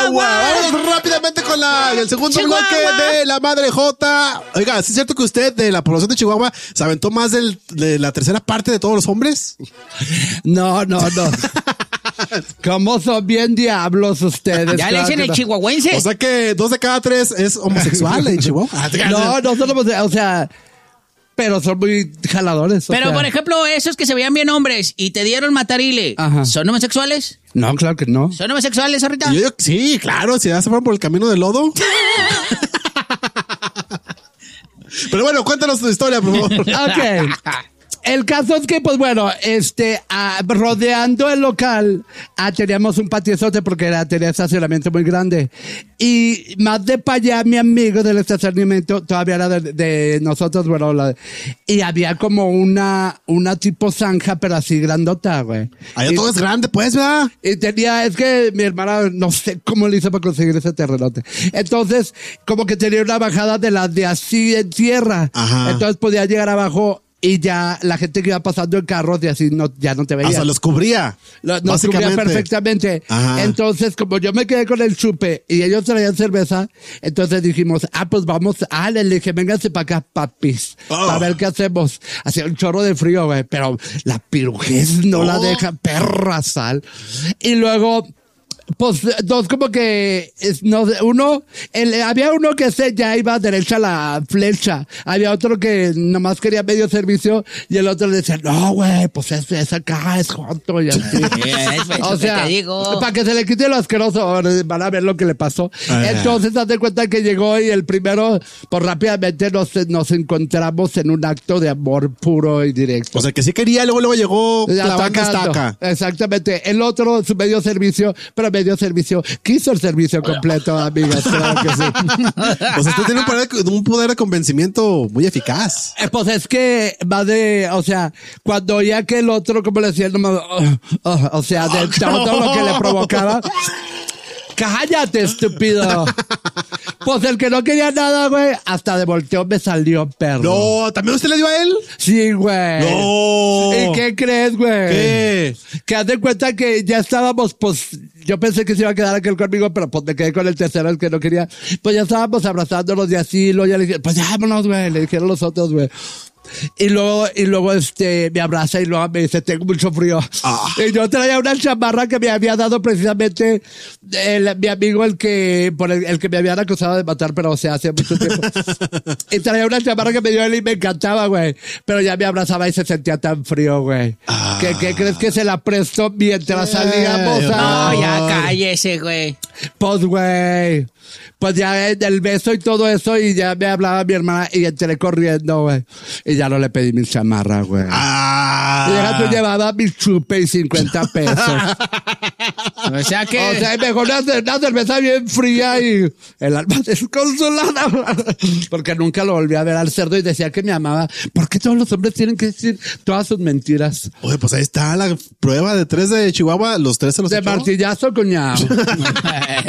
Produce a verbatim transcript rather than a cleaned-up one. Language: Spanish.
Vamos rápidamente con la, el segundo Chihuahua. bloque de la Madre Jota. Oiga, ¿sí es cierto que usted de la población de Chihuahua se aventó más del, de la tercera parte de todos los hombres? No, no, no. ¿Cómo son bien diablos ustedes? Ya le dicen el no. chihuahuense. O sea que dos de cada tres es homosexual en Chihuahua. No, no son homosexuales, o sea, pero son muy jaladores. o Pero, sea. por ejemplo, esos que se veían bien hombres y te dieron matarile, Ajá. ¿son homosexuales? No, claro que no. ¿Son homosexuales ahorita? Yo digo que sí, claro, si ya se fueron por el camino del lodo. Pero bueno, cuéntanos tu historia, por favor. Ok. El caso es que, pues bueno, este, ah, rodeando el local, ah, teníamos un patiozote porque era, tenía estacionamiento muy grande. Y más de para allá, mi amigo del estacionamiento, todavía era de, de nosotros, bueno, la- y había como una, una tipo zanja, pero así grandota, güey. Allá Y- todo es grande, pues, ¿verdad? y tenía, es que mi hermana, no sé cómo le hizo para conseguir ese terrenote. Entonces, como que tenía una bajada de las de así en tierra. Ajá. Entonces podía llegar abajo y ya la gente que iba pasando en carros y así no, ya no te veía. O sea, los cubría. Lo- Nos cubría básicamente. perfectamente. Ajá. Entonces, como yo me quedé con el chupe y ellos traían cerveza, entonces dijimos, ah, pues vamos, ah, le dije, vénganse para acá, papis, Oh. a ver qué hacemos. Hacía un chorro de frío, güey, pero la pirujez no la Oh. deja, perra sal. Y luego, pues dos como que es, no sé, uno el, había uno que se ya iba derecha a la flecha, había otro que nomás quería medio servicio y el otro le decía no güey pues es, es acá es joto y así. Es eso O que sea, te digo. para que se le quite lo asqueroso, ahora van a ver lo que le pasó. Ajá. Entonces, haz de cuenta que llegó y el primero, pues rápidamente nos, nos encontramos en un acto de amor puro y directo. O sea, que sí quería, luego, luego llegó la vaca Atacando. estaca. Exactamente. El otro, su medio servicio, pero medio servicio, quiso el servicio completo, amigas, claro que sí. O sea, usted tiene un poder, un poder de convencimiento muy eficaz. Eh, Pues es que va de, o sea, cuando ya que el otro, como le decía, no, o sea, de todo lo que le provocaba. Cállate, estúpido. Pues el que no quería nada, güey, hasta de volteo me salió perro. No, ¿también usted le dio a él? Sí, güey. No. ¿Y qué crees, güey? ¿Qué? Que haz de cuenta que ya estábamos, pues, yo pensé que se iba a quedar aquel conmigo, pero pues me quedé con el tercero, el que no quería. Pues ya estábamos abrazándonos y así, luego ya le dije, pues ya vámonos, güey, le dijeron los otros, güey. Y luego, y luego este, me abraza y luego me dice, tengo mucho frío. Ah. Y yo traía una chamarra que me había dado precisamente el, mi amigo, el que, por el, el que me habían acusado de matar, pero o sea, hace mucho tiempo. Y traía una chamarra que me dio él y me encantaba, güey. Pero ya me abrazaba y se sentía tan frío, güey. Ah. ¿Qué, ¿Qué crees que se la prestó mientras salíamos a... No, ya cállese, güey. Pues, güey. Pues ya en el beso y todo eso, y ya me hablaba mi hermana y entré corriendo, güey. Y ya no le pedí mi chamarra, güey. Ah. Y ya tú llevaba mi chupe y cincuenta pesos. O sea que... O sea, y mejor una, una cerveza bien fría y el alma desconsolada. Porque nunca lo volví a ver al cerdo y decía que me amaba. ¿Por qué todos los hombres tienen que decir todas sus mentiras? Oye, pues ahí está la prueba de tres de Chihuahua. Los tres se los De echó. martillazo, cuñado.